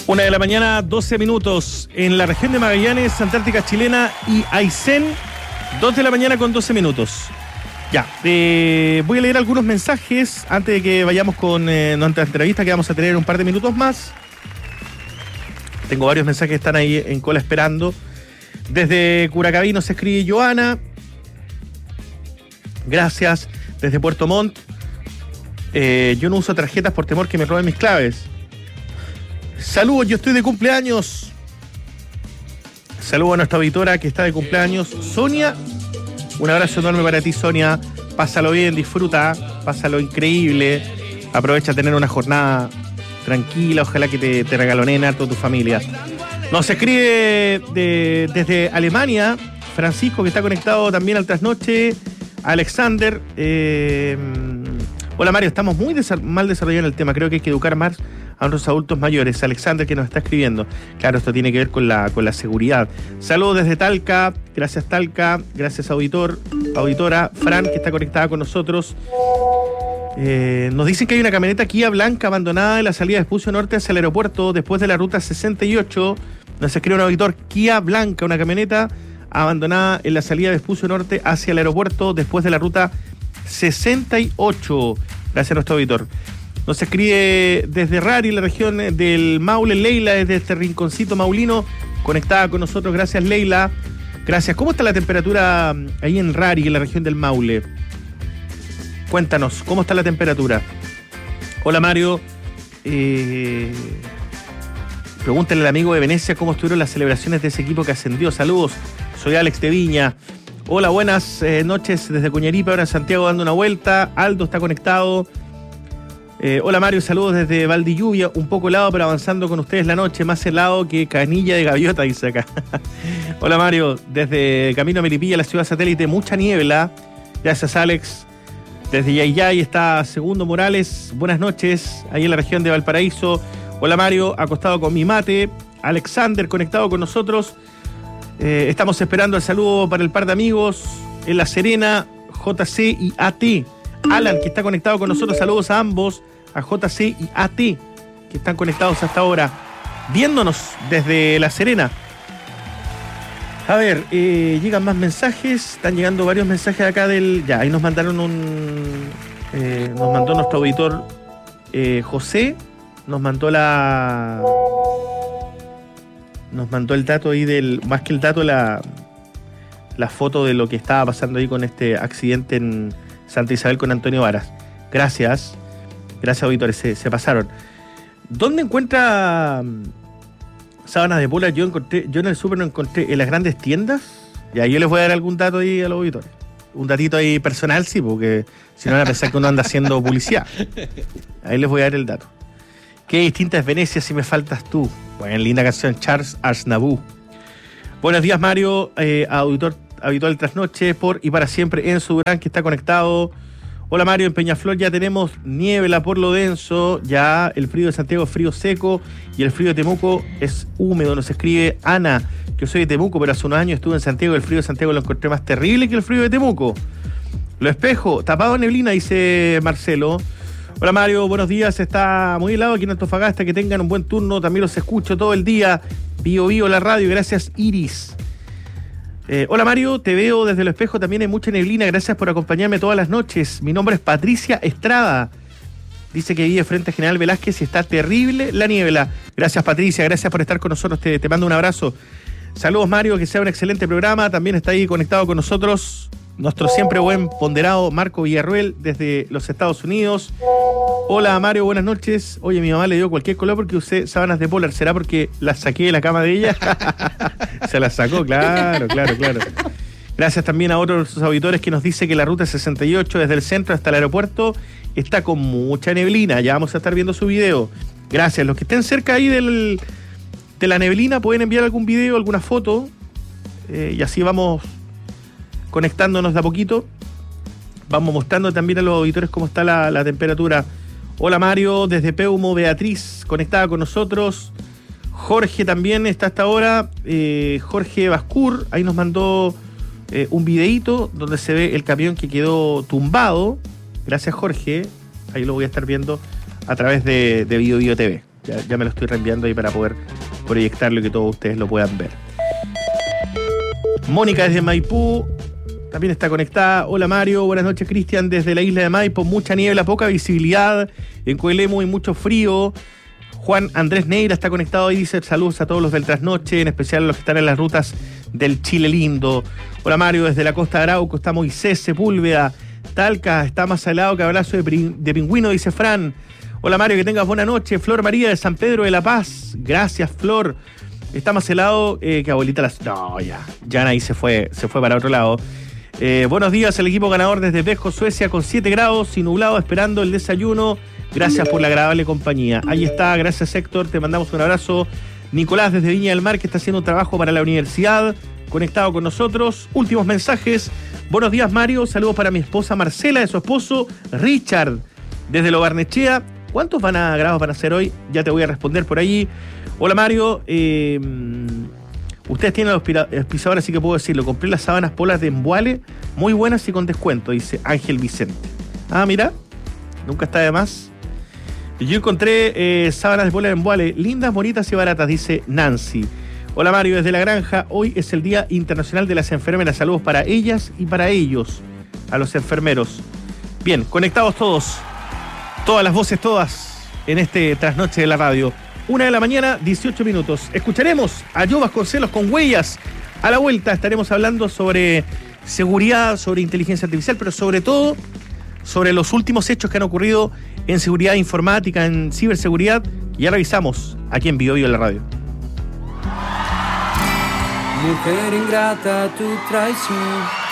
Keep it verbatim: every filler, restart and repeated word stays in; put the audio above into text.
Una de la mañana, doce minutos. En la región de Magallanes, Antártica Chilena y Aysén, dos de la mañana con doce minutos. Ya, eh, voy a leer algunos mensajes antes de que vayamos con eh, nuestra entrevista, que vamos a tener un par de minutos más. Tengo varios mensajes que están ahí en cola esperando. Desde Curacaví nos escribe Joana. Gracias. Desde Puerto Montt. Eh, yo no uso tarjetas por temor que me roben mis claves. Saludos, yo estoy de cumpleaños. Saludos a nuestra auditora que está de cumpleaños, Sonia. Un abrazo enorme para ti, Sonia. Pásalo bien, disfruta, pásalo increíble. Aprovecha a tener una jornada tranquila. Ojalá que te, te regalonen a toda tu familia. Nos escribe de, desde Alemania Francisco, que está conectado también al trasnoche. Alexander. Eh, hola, Mario. Estamos muy desa- mal desarrollados en el tema. Creo que hay que educar más a los adultos mayores. Alexander, que nos está escribiendo. Claro, esto tiene que ver con la, con la seguridad. Saludos desde Talca. Gracias, Talca. Gracias, auditor, auditora. Fran, que está conectada con nosotros. Eh, nos dicen que hay una camioneta Kia blanca abandonada en la salida de Espucio Norte hacia el aeropuerto después de la ruta sesenta y ocho. Nos escribe un auditor: Kia blanca, una camioneta abandonada en la salida de Espucio Norte hacia el aeropuerto después de la ruta sesenta y ocho. Gracias a nuestro auditor. Nos escribe desde Rari, la región del Maule, Leila, desde este rinconcito maulino, conectada con nosotros. Gracias, Leila. Gracias. ¿Cómo está la temperatura ahí en Rari, en la región del Maule? Cuéntanos, ¿cómo está la temperatura? Hola, Mario. Eh, pregúntale al amigo de Venecia cómo estuvieron las celebraciones de ese equipo que ascendió. Saludos, soy Alex de Viña. Hola, buenas eh, noches desde Cuñaripa, ahora en Santiago dando una vuelta. Aldo está conectado. Eh, hola, Mario, saludos desde Valdilluvia, un poco helado pero avanzando con ustedes la noche, más helado que canilla de gaviota, dice acá. Hola, Mario, desde Camino a Melipilla, la ciudad satélite, mucha niebla. Gracias, Alex. Desde Yayay está Segundo Morales, buenas noches, ahí en la región de Valparaíso. Hola, Mario, acostado con mi mate. Alexander, conectado con nosotros. Eh, estamos esperando el saludo para el par de amigos en La Serena, J C y A T. Alan, que está conectado con nosotros, saludos a ambos, a J C y A T, que están conectados hasta ahora, viéndonos desde La Serena. A ver, eh, llegan más mensajes, están llegando varios mensajes acá del... Ya, ahí nos mandaron un... Eh, nos mandó nuestro auditor eh, José, nos mandó la... Nos mandó el dato ahí del... Más que el dato, la, la foto de lo que estaba pasando ahí con este accidente en Santa Isabel con Antonio Varas. Gracias. Gracias, auditores. Se, se pasaron. ¿Dónde encuentra sábanas de polar? Yo encontré, yo en el súper no encontré. ¿En las grandes tiendas? Y ahí yo les voy a dar algún dato ahí a los auditores. Un datito ahí personal, sí, porque si no van a pensar que uno anda haciendo publicidad. Ahí les voy a dar el dato. Qué distinta es Venecia si me faltas tú. Bueno, linda canción, Charles Aznavour. Buenos días, Mario, eh, auditor habitual trasnoche por y para siempre Enzo Durán, que está conectado. Hola, Mario, en Peñaflor ya tenemos niebla por lo denso, ya el frío de Santiago es frío seco y el frío de Temuco es húmedo. Nos escribe Ana, que yo soy de Temuco, pero hace unos años estuve en Santiago y el frío de Santiago lo encontré más terrible que el frío de Temuco. Lo espejo, tapado en neblina, dice Marcelo. Hola, Mario, buenos días, está muy helado aquí en Antofagasta, que tengan un buen turno, también los escucho todo el día, Bio Bio la radio, gracias, Iris. Eh, hola, Mario, te veo desde el espejo, también hay mucha neblina, gracias por acompañarme todas las noches. Mi nombre es Patricia Estrada. Dice que vive frente a General Velázquez y está terrible la niebla. Gracias, Patricia, gracias por estar con nosotros, te, te mando un abrazo. Saludos, Mario, que sea un excelente programa. También está ahí conectado con nosotros nuestro siempre buen ponderado Marco Villarruel desde los Estados Unidos. Hola, Mario, buenas noches. Oye, mi mamá le dio cualquier color porque usé sábanas de polar. ¿Será porque las saqué de la cama de ella? Se las sacó, claro, claro, claro. Gracias también a otros de sus auditores que nos dice que la ruta sesenta y ocho desde el centro hasta el aeropuerto está con mucha neblina. Ya vamos a estar viendo su video. Gracias. Los que estén cerca ahí del, de la neblina pueden enviar algún video, alguna foto, eh, y así vamos conectándonos de a poquito. Vamos mostrando también a los auditores cómo está la, la temperatura. Hola, Mario, desde Peumo, Beatriz, conectada con nosotros. Jorge también está hasta ahora. Eh, Jorge Bascur, ahí nos mandó eh, un videíto donde se ve el camión que quedó tumbado. Gracias, Jorge. Ahí lo voy a estar viendo a través de, de Bio Bio T V. Ya, ya me lo estoy reenviando ahí para poder proyectarlo y que todos ustedes lo puedan ver. Mónica desde Maipú también está conectada. Hola Mario, buenas noches Cristian desde la isla de Maipo. Mucha niebla, poca visibilidad. En Coelemu y mucho frío. Juan Andrés Neira está conectado y dice saludos a todos los del trasnoche, en especial a los que están en las rutas del Chile lindo. Hola Mario, desde la costa de Arauco está Moisés Sepúlveda. Talca está más helado que abrazo de, prin- de pingüino, dice Fran. Hola Mario, que tengas buena noche. Flor María de San Pedro de la Paz. Gracias, Flor. Está más helado eh, que abuelita las... No, ya. Ya ahí se fue, se fue para otro lado. Eh, buenos días, el equipo ganador desde Vesco, Suecia, con siete grados y nublado, esperando el desayuno. Gracias por la agradable compañía. Ahí está, gracias Héctor, te mandamos un abrazo. Nicolás desde Viña del Mar, que está haciendo un trabajo para la universidad, conectado con nosotros. Últimos mensajes. Buenos días Mario, saludos para mi esposa Marcela, de su esposo Richard, desde Lo Barnechea. ¿Cuántos van a grados van a ser hoy? Ya te voy a responder por allí. Hola Mario, eh, ustedes tienen los pisadores, así que puedo decirlo. Compré las sábanas polas de Embuale, muy buenas y con descuento, dice Ángel Vicente. Ah, mira, nunca está de más. Yo encontré eh, sábanas de pola de Embuale, lindas, bonitas y baratas, dice Nancy. Hola Mario, desde La Granja. Hoy es el Día Internacional de las Enfermeras. Saludos para ellas y para ellos, a los enfermeros. Bien, conectados todos, todas las voces, todas, en este trasnoche de la radio. Una de la mañana, dieciocho minutos. Escucharemos a Joe Vasconcelos con Huellas. A la vuelta estaremos hablando sobre seguridad, sobre inteligencia artificial, pero sobre todo sobre los últimos hechos que han ocurrido en seguridad informática, en ciberseguridad. Ya revisamos aquí en Bio Bio en la radio. Mujer ingrata, tu traición